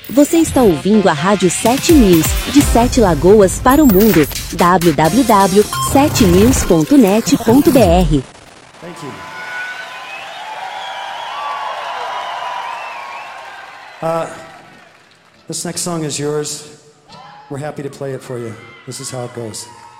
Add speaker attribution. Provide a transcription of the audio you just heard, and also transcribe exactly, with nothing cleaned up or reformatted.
Speaker 1: Você está ouvindo a Rádio sete News, de Sete Lagoas para o mundo. w w w ponto sete news ponto net ponto b r.
Speaker 2: Thank you. Uh, this next song is yours. We're happy to play it for you. This is how it goes.